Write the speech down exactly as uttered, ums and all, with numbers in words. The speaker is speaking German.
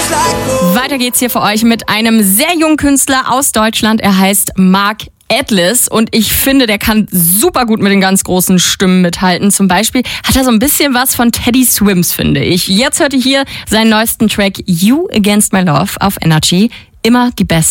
Weiter geht's hier für euch mit einem sehr jungen Künstler aus Deutschland. Er heißt Mark Atlas und ich finde, der kann super gut mit den ganz großen Stimmen mithalten. Zum Beispiel hat er so ein bisschen was von Teddy Swims, finde ich. Jetzt hört ihr hier seinen neuesten Track You Against My Love auf Energy. Immer die besten